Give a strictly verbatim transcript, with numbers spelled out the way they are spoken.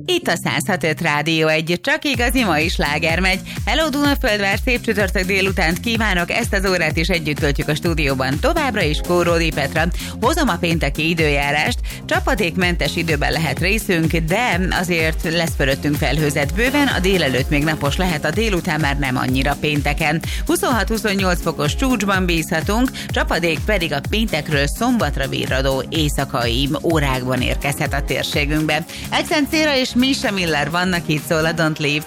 Itt a száz hat öt Rádió egy, csak igazi mai sláger megy. Hello Dunaföldvár, szép csütörtök délutánt kívánok, ezt az órát is együtt töltjük a stúdióban. Továbbra is Kóródi Petra. Hozom a pénteki időjárást, csapadékmentes időben lehet részünk, de azért lesz fölöttünk felhőzet bőven, a délelőtt még napos lehet, a délután már nem annyira pénteken. huszonhat-huszonnyolc fokos csúcsban bízhatunk, csapadék pedig a péntekről szombatra virradó éjszakai órákban érkezhet a térségünkbe. Egyszent Céra és Misha Miller vannak, itt szól a Don't Leave.